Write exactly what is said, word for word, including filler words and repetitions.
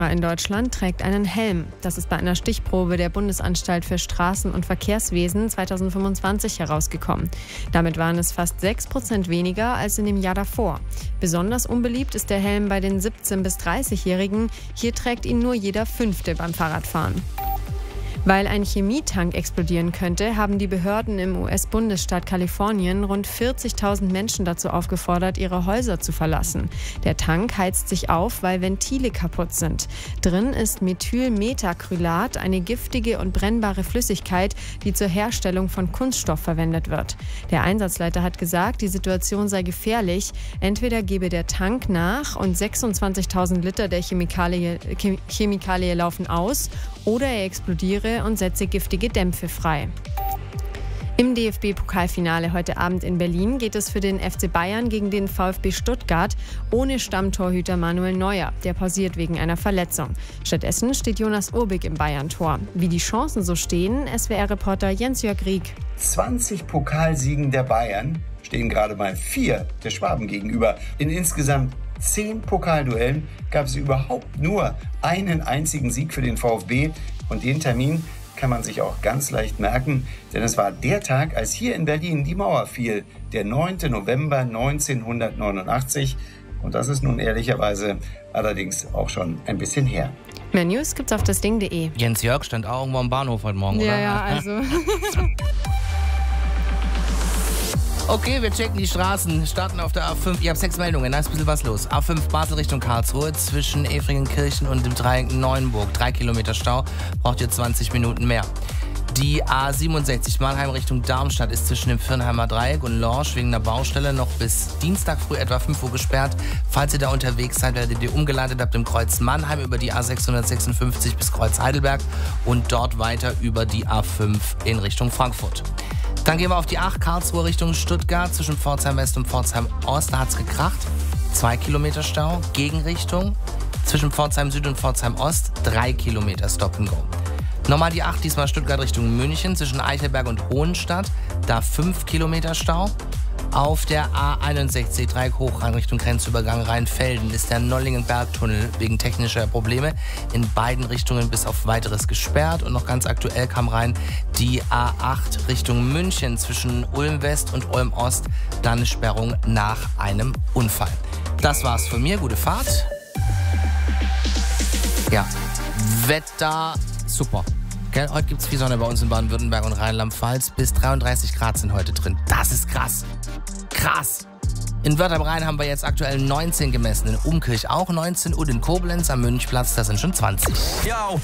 In Deutschland trägt einen Helm. Das ist bei einer Stichprobe der Bundesanstalt für Straßen- und Verkehrswesen zweitausendfünfundzwanzig herausgekommen. Damit waren es fast sechs Prozent weniger als in dem Jahr davor. Besonders unbeliebt ist der Helm bei den siebzehn- bis dreißigjährigen. Hier trägt ihn nur jeder Fünfte beim Fahrradfahren. Weil ein Chemietank explodieren könnte, haben die Behörden im U S-Bundesstaat Kalifornien rund vierzigtausend Menschen dazu aufgefordert, ihre Häuser zu verlassen. Der Tank heizt sich auf, weil Ventile kaputt sind. Drin ist Methylmetacrylat, eine giftige und brennbare Flüssigkeit, die zur Herstellung von Kunststoff verwendet wird. Der Einsatzleiter hat gesagt, die Situation sei gefährlich. Entweder gebe der Tank nach und sechsundzwanzigtausend Liter der Chemikalie, Chemikalie laufen aus, oder er explodiere und setze giftige Dämpfe frei. Im D F B-Pokalfinale heute Abend in Berlin geht es für den F C Bayern gegen den VfB Stuttgart ohne Stammtorhüter Manuel Neuer. Der pausiert wegen einer Verletzung. Stattdessen steht Jonas Urbig im Bayern-Tor. Wie die Chancen so stehen, S W R-Reporter Jens-Jörg Rieck. zwanzig Pokalsiegen der Bayern stehen gerade mal vier der Schwaben gegenüber. In insgesamt zehn Pokalduellen gab es überhaupt nur einen einzigen Sieg für den VfB. Und den Termin kann man sich auch ganz leicht merken, denn es war der Tag, als hier in Berlin die Mauer fiel, der neunten November neunzehnhundertneunundachtzig. Und das ist nun ehrlicherweise allerdings auch schon ein bisschen her. Mehr News gibt's auf das Ding punkt de. Jens Jörg stand auch irgendwo am Bahnhof heute Morgen, ja, oder? Ja, also... Okay, wir checken die Straßen, starten auf der A fünf. Ihr habt sechs Meldungen, da ist ein bisschen was los. A fünf Basel Richtung Karlsruhe zwischen Efringenkirchen und dem Dreieck Neuenburg. Drei Kilometer Stau, braucht ihr zwanzig Minuten mehr. Die A siebenundsechzig Mannheim Richtung Darmstadt ist zwischen dem Firnheimer Dreieck und Lorsch wegen einer Baustelle noch bis Dienstag früh etwa fünf Uhr gesperrt. Falls ihr da unterwegs seid, werdet ihr umgeleitet ab dem Kreuz Mannheim über die A sechshundertsechsundfünfzig bis Kreuz Heidelberg und dort weiter über die A fünf in Richtung Frankfurt. Dann gehen wir auf die acht, Karlsruhe Richtung Stuttgart, zwischen Pforzheim West und Pforzheim Ost. Da hat es gekracht. Zwei Kilometer Stau, Gegenrichtung. Zwischen Pforzheim Süd und Pforzheim Ost, drei Kilometer Stop and Go. Nochmal die acht, diesmal Stuttgart Richtung München, zwischen Eichelberg und Hohenstadt. Da fünf Kilometer Stau. Auf der A einundsechzig, Dreieck Hochrhein Richtung Grenzübergang Rheinfelden ist der Nollingen-Bergtunnel wegen technischer Probleme in beiden Richtungen bis auf weiteres gesperrt. Und noch ganz aktuell kam rein die A acht Richtung München zwischen Ulm West und Ulm Ost. Dann eine Sperrung nach einem Unfall. Das war's von mir. Gute Fahrt. Ja, Wetter super. Gell? Heute gibt es viel Sonne bei uns in Baden-Württemberg und Rheinland-Pfalz. Bis dreiunddreißig Grad sind heute drin. Das ist krass. Krass. In Wörth am Rhein haben wir jetzt aktuell neunzehn gemessen. In Umkirch auch neunzehn und in Koblenz am Münchplatz, das sind schon zwanzig. Yo.